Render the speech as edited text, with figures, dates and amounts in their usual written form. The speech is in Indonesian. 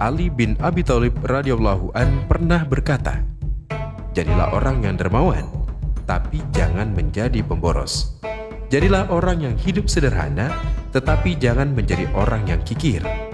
Ali bin Abi Thalib radhiyallahu an pernah berkata, "Jadilah orang yang dermawan, tapi jangan menjadi pemboros. Jadilah orang yang hidup sederhana, tetapi jangan menjadi orang yang kikir.